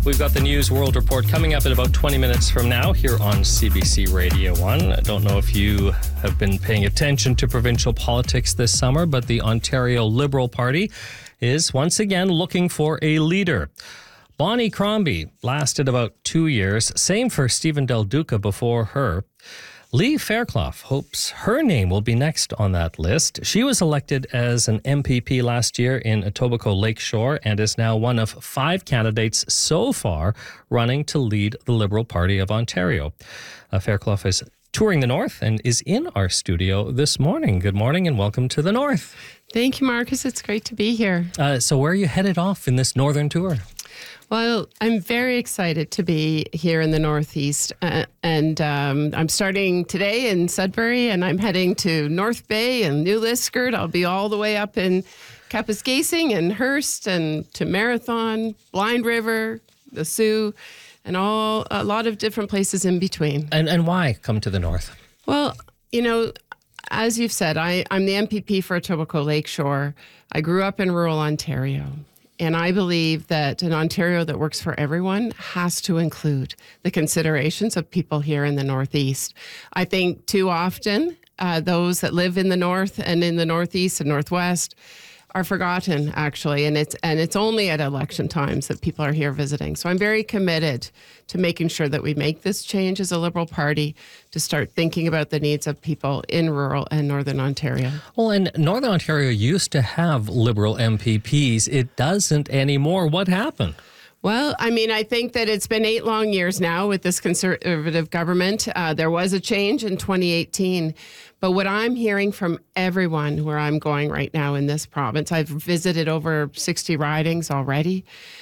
We've got the News World Report coming up in about 20 minutes from now here on CBC Radio 1. I don't know if you have been paying attention to provincial politics this summer, but the Ontario Liberal Party is once again looking for a leader. Bonnie Crombie lasted about 2 years. Same for Stephen Del Duca before her. Lee Fairclough hopes her name will be next on that list. She was elected as an MPP last year in Etobicoke Lakeshore and is now one of 5 candidates so far running to lead the Liberal Party of Ontario. Fairclough is touring the North and is in our studio this morning. Good morning and welcome to the North. Thank you, Marcus. It's great to be here. So where are you headed off in this northern tour? Well, I'm very excited to be here in the Northeast, and I'm starting today in Sudbury, and I'm heading to North Bay and New Liskeard. I'll be all the way up in Kapuskasing and Hearst and to Marathon, Blind River, the Sioux, and a lot of different places in between. And why come to the North? Well, you know, as you've said, I'm the MPP for Etobicoke Lakeshore. I grew up in rural Ontario. And I believe that an Ontario that works for everyone has to include the considerations of people here in the Northeast. I think too often those that live in the North and in the Northeast and Northwest are forgotten, actually, and it's only at election times that people are here visiting. So I'm very committed to making sure that we make this change as a Liberal Party to start thinking about the needs of people in rural and Northern Ontario. Well, and Northern Ontario used to have Liberal MPPs. It doesn't anymore. What happened? Well, I mean, I think that it's been 8 long years now with this Conservative government. There was a change in 2018. But what I'm hearing from everyone where I'm going right now in this province, I've visited over 60 ridings already,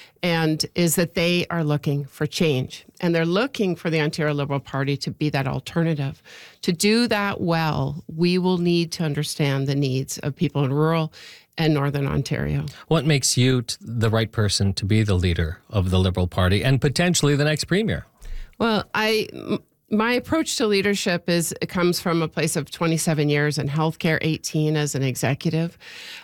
and is that they are looking for change. And they're looking for the Ontario Liberal Party to be that alternative. To do that well, we will need to understand the needs of people in rural and Northern Ontario. What makes you the right person to be the leader of the Liberal Party and potentially the next premier? Well, my approach to leadership it comes from a place of 27 years in healthcare, 18 as an executive.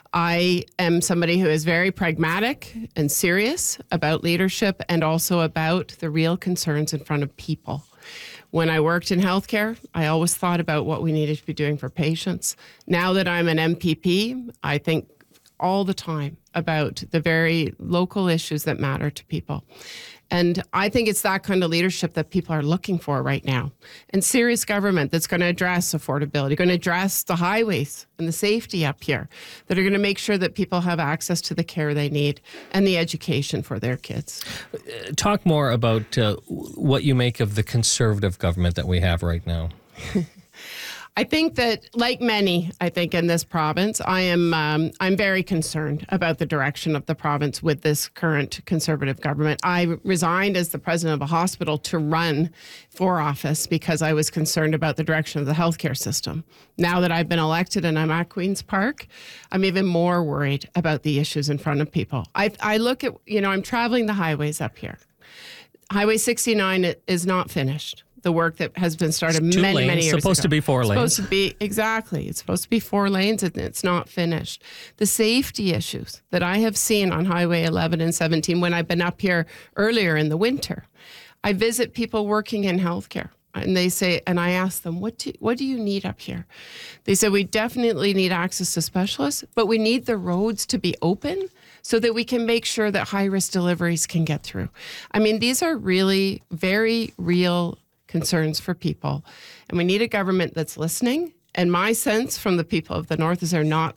I am somebody who is very pragmatic and serious about leadership and also about the real concerns in front of people. When I worked in healthcare, I always thought about what we needed to be doing for patients. Now that I'm an MPP, I think all the time about the very local issues that matter to people. And I think it's that kind of leadership that people are looking for right now. And serious government that's going to address affordability, going to address the highways and the safety up here, that are going to make sure that people have access to the care they need and the education for their kids. Talk more about what you make of the Conservative government that we have right now. I think that, like many, I think in this province, I'm very concerned about the direction of the province with this current Conservative government. I resigned as the president of a hospital to run for office because I was concerned about the direction of the healthcare system. Now that I've been elected and I'm at Queen's Park, I'm even more worried about the issues in front of people. I look at, I'm traveling the highways up here. Highway 69 is not finished. The work that has been started many years ago. It's supposed to be 4 lanes. It's supposed to be, exactly. It's supposed to be 4 lanes and it's not finished. The safety issues that I have seen on Highway 11 and 17 when I've been up here earlier in the winter, I visit people working in healthcare. And they say, and I ask them, what do you need up here? They said, we definitely need access to specialists, but we need the roads to be open so that we can make sure that high-risk deliveries can get through. I mean, these are really very real concerns for people. And we need a government that's listening. And my sense from the people of the North is they're not